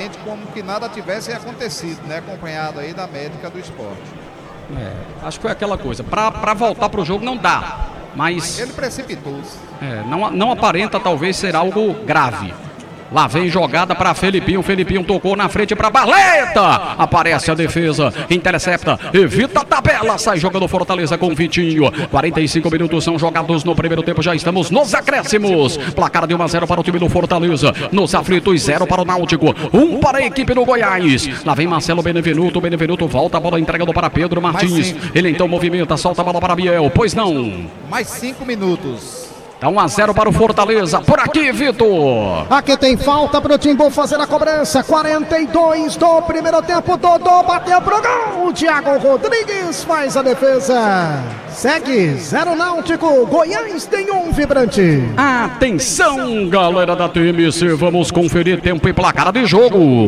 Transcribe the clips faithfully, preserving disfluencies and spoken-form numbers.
praticamente como que nada tivesse acontecido, né? Acompanhado aí da médica do esporte. É, acho que foi aquela coisa, para voltar pro jogo não dá, mas... Ele precipitou-se. É, não, não aparenta talvez ser algo grave. Lá vem jogada para Felipinho, Felipinho tocou na frente para Barleta, aparece a defesa, intercepta, evita a tabela, sai jogando Fortaleza com Vitinho. Quarenta e cinco minutos são jogados no primeiro tempo, já estamos nos acréscimos. Placar de um a zero para o time do Fortaleza, nos aflitos zero para o Náutico, um para a equipe do Goiás. Lá vem Marcelo Benevenuto, Benevenuto volta, a bola entregando para Pedro Martins, ele então movimenta, solta a bola para Biel, pois não. Mais cinco minutos. Dá um a zero para o Fortaleza. Por aqui, Vitor. Aqui tem falta para o Timbu fazer a cobrança. quarenta e dois do primeiro tempo. Dodô bateu pro gol. O Thiago Rodrigues faz a defesa. Segue zero Náutico. Goiás tem um vibrante. Atenção, galera da T M C. Vamos conferir tempo e placar de jogo.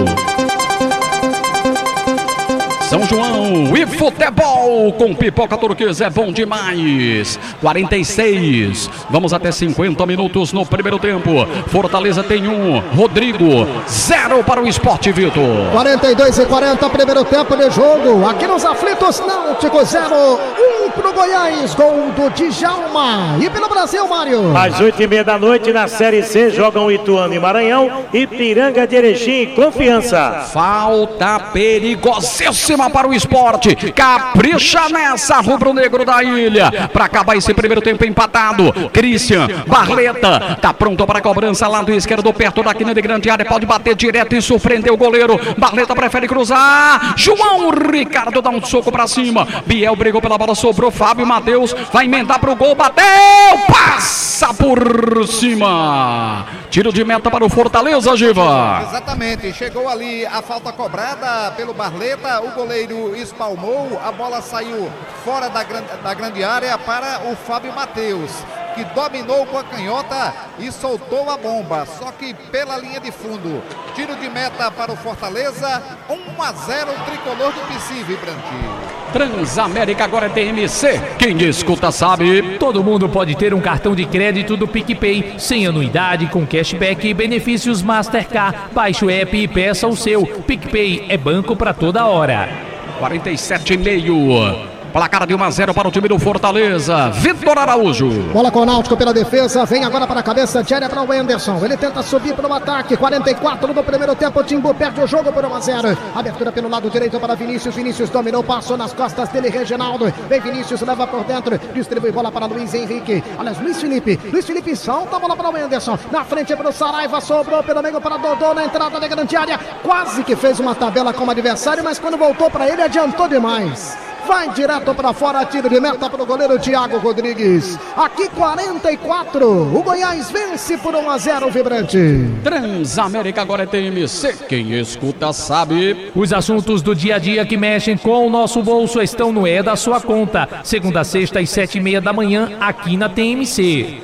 São João e futebol com pipoca turquesa é bom demais. quarenta e seis, vamos até cinquenta minutos no primeiro tempo. Fortaleza tem um, Rodrigo, zero para o Sport, Vitor. quarenta e dois e quarenta, primeiro tempo de jogo. Aqui nos aflitos, Náutico zero, um pro Goiás, gol do Djalma. E pelo Brasil, Mário. Às oito e meia da noite na Série C jogam Ituano e Maranhão, Ipiranga de Erechim e Confiança. Falta perigosíssima para o Esporte, capricha nessa, rubro-negro da ilha, para acabar esse primeiro tempo empatado. Christian, Barleta, tá pronto para a cobrança lá do esquerdo, perto da quina de grande área, pode bater direto e surpreender o goleiro. Barleta prefere cruzar, João Ricardo dá um soco para cima, Biel brigou pela bola, sobrou Fábio Matheus, vai emendar pro gol, bateu, passa por cima, tiro de meta para o Fortaleza, Giva. Exatamente, chegou ali a falta cobrada pelo Barleta, o goleiro espalmou, a bola saiu fora da grande, da grande área para o Fábio Matheus, que dominou com a canhota e soltou a bomba, só que pela linha de fundo. Tiro de meta para o Fortaleza, um a zero, o tricolor do P C, Vibrante. Transamérica agora é T M C, quem escuta sabe. Todo mundo pode ter um cartão de crédito do PicPay, sem anuidade, com cashback e benefícios Mastercard. Baixe o app e peça o seu. PicPay é banco para toda hora. quarenta e sete e meio. Placar de um a zero para o time do Fortaleza. Vitor Araújo. Bola com o Náutico pela defesa. Vem agora para a cabeça de área para o Anderson. Ele tenta subir para o ataque. quarenta e quatro do primeiro tempo. O Timbu perde o jogo por um a zero. Abertura pelo lado direito para Vinícius. Vinícius dominou, passou nas costas dele. Reginaldo. Vem Vinícius, leva por dentro. Distribui bola para Luiz Henrique. Aliás, Luiz Felipe. Luiz Felipe solta a bola para o Anderson. Na frente para o Saraiva. Sobrou pelo meio para Dodô na entrada da grande área. Quase que fez uma tabela como adversário, mas quando voltou para ele adiantou demais. Vai direto para fora, tiro de meta para o goleiro Thiago Rodrigues. Aqui quarenta e quatro, o Goiás vence por um a zero, Vibrante. Transamérica agora é T M C, quem escuta sabe. Os assuntos do dia a dia que mexem com o nosso bolso estão no É da Sua Conta. Segunda a sexta às sete e meia da manhã, aqui na T M C.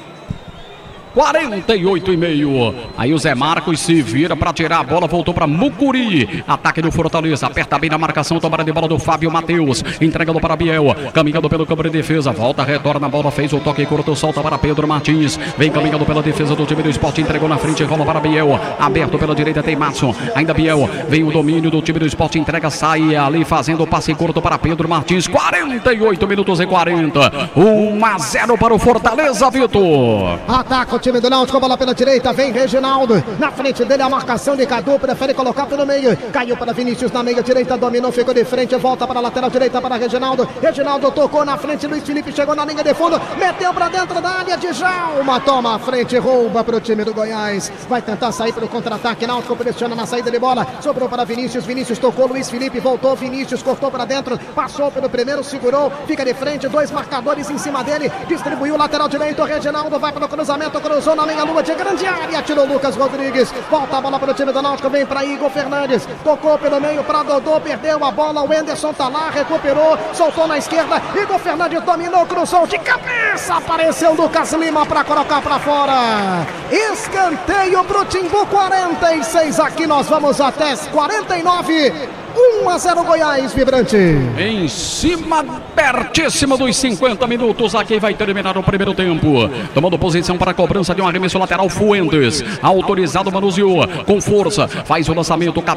quarenta e oito e meio. Aí o Zé Marcos se vira para tirar a bola, voltou para Mucuri. Ataque do Fortaleza, aperta bem na marcação, tomada de bola do Fábio Matheus. Entregando para Biel, caminhando pelo campo de defesa. Volta, retorna a bola, fez o toque curto, solta para Pedro Martins. Vem caminhando pela defesa do time do Sport, entregou na frente, rola para Biel. Aberto pela direita tem Márcio. Ainda Biel, vem o domínio do time do Sport, entrega, sai ali fazendo o passe curto para Pedro Martins. quarenta e oito minutos e quarenta. um a zero para o Fortaleza, Vitor. Ataca o time do Náutico, bola pela direita, vem Reginaldo, na frente dele a marcação de Cadu, prefere colocar pelo meio, caiu para Vinícius na meia direita, dominou, ficou de frente, volta para a lateral direita para Reginaldo, Reginaldo tocou na frente, Luiz Felipe chegou na linha de fundo, meteu para dentro da área, Djalma toma a frente, rouba para o time do Goiás, vai tentar sair para o contra-ataque, Náutico pressiona na saída de bola, sobrou para Vinícius, Vinícius tocou, Luiz Felipe voltou, Vinícius cortou para dentro, passou pelo primeiro, segurou, fica de frente, dois marcadores em cima dele, distribuiu o lateral direito, Reginaldo vai para o cruzamento, cruzou na meia-lua de grande área, tirou Lucas Rodrigues, volta a bola para o time do Náutico, vem para Igor Fernandes, tocou pelo meio para Dodô, perdeu a bola, o Anderson tá lá, recuperou, soltou na esquerda, Igor Fernandes dominou, cruzou de cabeça, apareceu Lucas Lima para colocar para fora, escanteio pro Timbu, quarenta e seis, aqui nós vamos até quarenta e nove, um a zero Goiás, Vibrante. Em cima, pertíssimo dos cinquenta minutos, aqui vai terminar o primeiro tempo. Tomando posição para a cobrança de um arremesso lateral, Fuentes. Autorizado, manuseou com força, faz o lançamento.